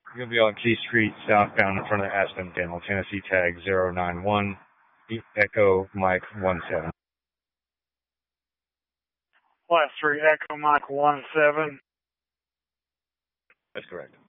You're going to be on Key Street, southbound in front of Aspen Dental, Tennessee, tag 091, Echo Mike 17. Class 3 Echo Mike 17. That's correct.